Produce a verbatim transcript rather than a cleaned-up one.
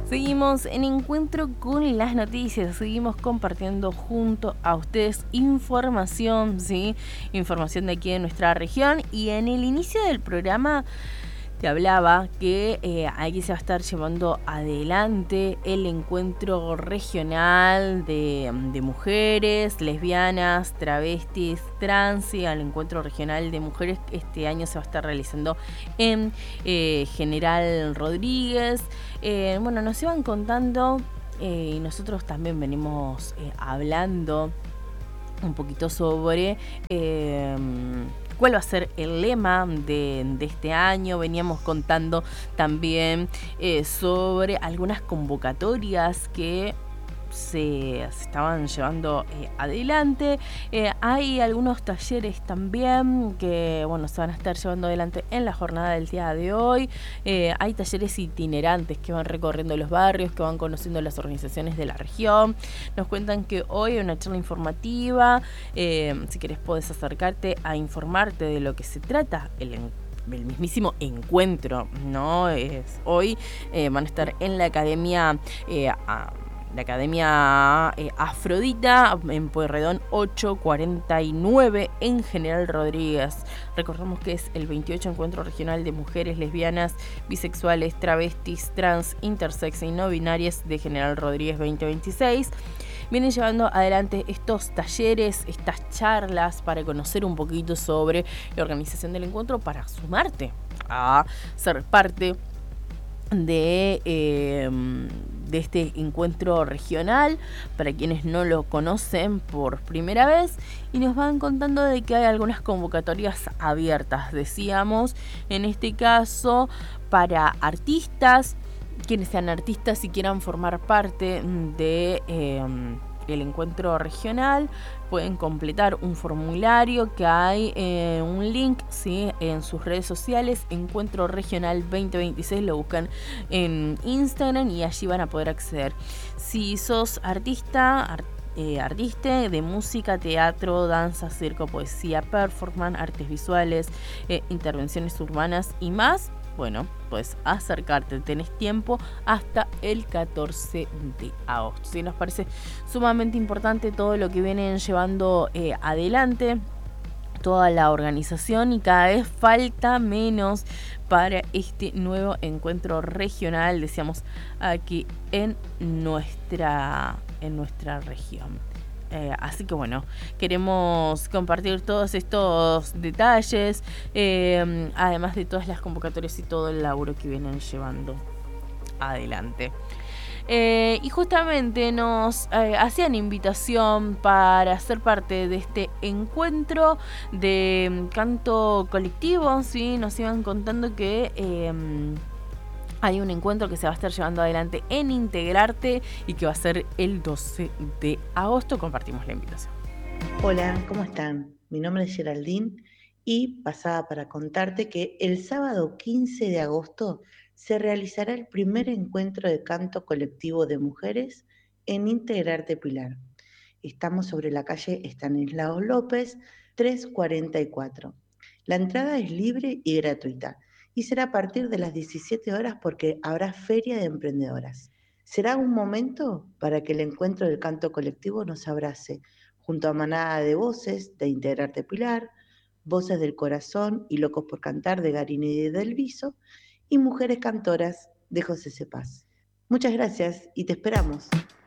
Seguimos en encuentro con las noticias, seguimos compartiendo junto a ustedes información, ¿sí? Información de aquí de nuestra región. Y en el inicio del programa te hablaba que eh, aquí se va a estar llevando adelante el encuentro regional de, de mujeres, lesbianas, travestis, trans, y el encuentro regional de mujeres este año se va a estar realizando en eh, General Rodríguez. Eh, bueno, nos iban contando eh, y nosotros también venimos eh, hablando un poquito sobre eh, cuál va a ser el lema de, de este año. Veníamos contando también eh, sobre algunas convocatorias que se, se estaban llevando eh, adelante. Eh, hay algunos talleres también que bueno se van a estar llevando adelante en la jornada del día de hoy. Eh, hay talleres itinerantes que van recorriendo los barrios, que van conociendo las organizaciones de la región. Nos cuentan que hoy hay una charla informativa. Eh, si querés podés acercarte a informarte de lo que se trata el encuentro. El mismísimo encuentro, ¿no? Es, hoy eh, van a estar en la academia eh, a, la Academia eh, Afrodita en Pueyrredón ochocientos cuarenta y nueve en General Rodríguez. Recordamos que es el veintiocho Encuentro Regional de Mujeres Lesbianas, Bisexuales, Travestis, Trans, Intersex y No Binarias de General Rodríguez veinte veintiséis. Vienen llevando adelante estos talleres, estas charlas para conocer un poquito sobre la organización del encuentro, para sumarte a ser parte de, eh, de este encuentro regional, para quienes no lo conocen por primera vez. Y nos van contando de que hay algunas convocatorias abiertas, decíamos, en este caso para artistas, quienes sean artistas y quieran formar parte de eh, el encuentro regional. Pueden completar un formulario que hay, eh, un link, ¿sí?, en sus redes sociales, Encuentro Regional veinte veintiséis, lo buscan en Instagram y allí van a poder acceder. Si sos artista, art, eh, artista de música, teatro, danza, circo, poesía, performance, artes visuales, eh, intervenciones urbanas y más, bueno, pues acercarte, tenés tiempo hasta el catorce de agosto. Sí, nos parece sumamente importante todo lo que vienen llevando eh, adelante toda la organización, y cada vez falta menos para este nuevo encuentro regional, decíamos, aquí en nuestra, en nuestra región. Eh, así que bueno, queremos compartir todos estos detalles, eh, además de todas las convocatorias y todo el laburo que vienen llevando adelante. Eh, y justamente nos eh, hacían invitación para ser parte de este encuentro de canto colectivo, ¿sí? Nos iban contando que Eh, hay un encuentro que se va a estar llevando adelante en Integrarte y que va a ser el doce de agosto. Compartimos la invitación. Hola, ¿cómo están? Mi nombre es Geraldine y pasaba para contarte que el sábado quince de agosto se realizará el primer encuentro de canto colectivo de mujeres en Integrarte Pilar. Estamos sobre la calle Estanislao López trescientos cuarenta y cuatro. La entrada es libre y gratuita y será a partir de las diecisiete horas porque habrá feria de emprendedoras. Será un momento para que el encuentro del canto colectivo nos abrace, junto a manada de voces de Integrarte Pilar, Voces del Corazón y Locos por Cantar de Garini y Del Viso, y Mujeres Cantoras de José Cepaz. Muchas gracias y te esperamos.